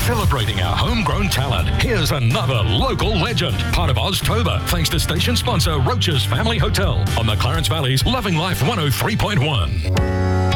Celebrating our homegrown talent, here's another local legend, part of Oztober, thanks to station sponsor Roach's Family Hotel on the Clarence Valley's Loving Life 103.1.